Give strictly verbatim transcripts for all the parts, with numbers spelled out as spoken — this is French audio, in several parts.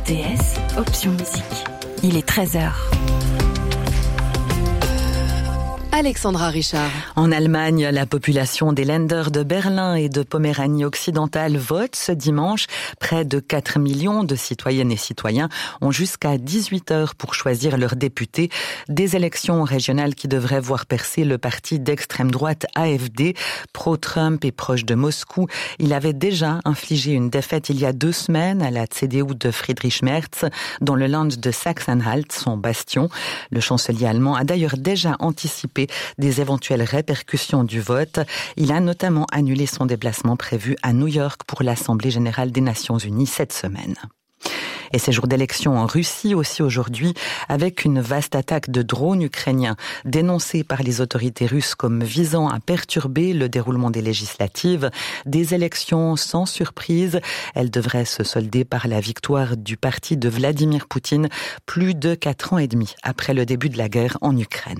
T S, option musique. Il est treize heures. Alexandra Richard. En Allemagne, la population des Länder de Berlin et de Poméranie occidentale vote ce dimanche. Près de quatre millions de citoyennes et citoyens ont jusqu'à dix-huit heures pour choisir leurs députés. Des élections régionales qui devraient voir percer le parti d'extrême droite A F D, pro-Trump et proche de Moscou. Il avait déjà infligé une défaite il y a deux semaines à la C D U de Friedrich Merz dans le Land de Sachsen-Anhalt, son bastion. Le chancelier allemand a d'ailleurs déjà anticipé des éventuelles répercussions du vote. Il a notamment annulé son déplacement prévu à New York pour l'Assemblée générale des Nations unies cette semaine. Et ces jours d'élection en Russie aussi aujourd'hui, avec une vaste attaque de drones ukrainiens dénoncée par les autorités russes comme visant à perturber le déroulement des législatives. Des élections sans surprise. Elles devraient se solder par la victoire du parti de Vladimir Poutine plus de quatre ans et demi après le début de la guerre en Ukraine.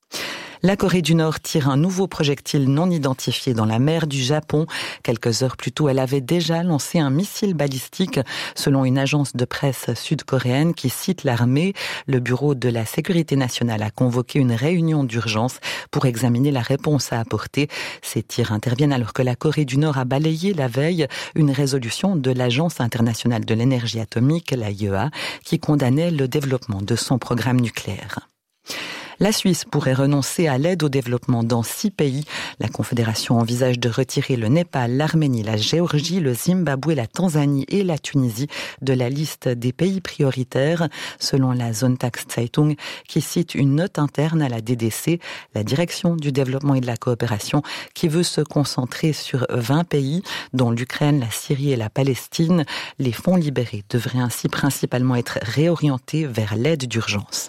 La Corée du Nord tire un nouveau projectile non identifié dans la mer du Japon. Quelques heures plus tôt, elle avait déjà lancé un missile balistique, selon une agence de presse sud-coréenne qui cite l'armée. Le bureau de la sécurité nationale a convoqué une réunion d'urgence pour examiner la réponse à apporter. Ces tirs interviennent alors que la Corée du Nord a balayé la veille une résolution de l'Agence internationale de l'énergie atomique, l'A I E A, qui condamnait le développement de son programme nucléaire. La Suisse pourrait renoncer à l'aide au développement dans six pays. La Confédération envisage de retirer le Népal, l'Arménie, la Géorgie, le Zimbabwe, la Tanzanie et la Tunisie de la liste des pays prioritaires, selon la Sonntagszeitung, qui cite une note interne à la D D C, la Direction du développement et de la coopération, qui veut se concentrer sur vingt pays, dont l'Ukraine, la Syrie et la Palestine. Les fonds libérés devraient ainsi principalement être réorientés vers l'aide d'urgence.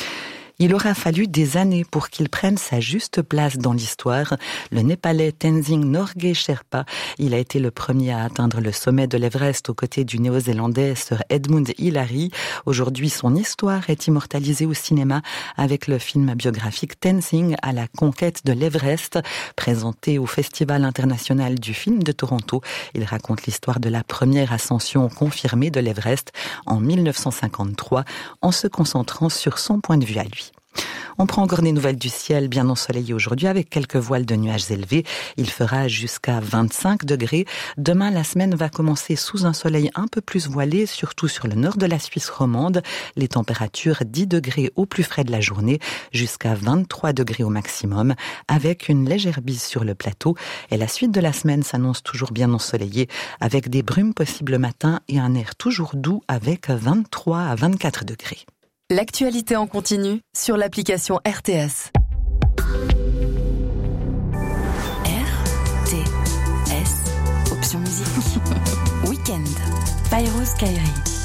Il aura fallu des années pour qu'il prenne sa juste place dans l'histoire. Le Népalais Tenzing Norgay Sherpa, il a été le premier à atteindre le sommet de l'Everest aux côtés du Néo-Zélandais Sir Edmund Hillary. Aujourd'hui, son histoire est immortalisée au cinéma avec le film biographique Tenzing à la conquête de l'Everest, présenté au Festival international du film de Toronto. Il raconte l'histoire de la première ascension confirmée de l'Everest en mille neuf cent cinquante-trois, en se concentrant sur son point de vue à lui. On prend encore des nouvelles du ciel bien ensoleillé aujourd'hui avec quelques voiles de nuages élevés. Il fera jusqu'à vingt-cinq degrés. Demain, la semaine va commencer sous un soleil un peu plus voilé, surtout sur le nord de la Suisse romande. Les températures dix degrés au plus frais de la journée, jusqu'à vingt-trois degrés au maximum, avec une légère bise sur le plateau. Et la suite de la semaine s'annonce toujours bien ensoleillée, avec des brumes possibles le matin et un air toujours doux avec vingt-trois à vingt-quatre degrés. L'actualité en continu sur l'application R T S. R T S, option musique. Week-end, Pyros Kairi.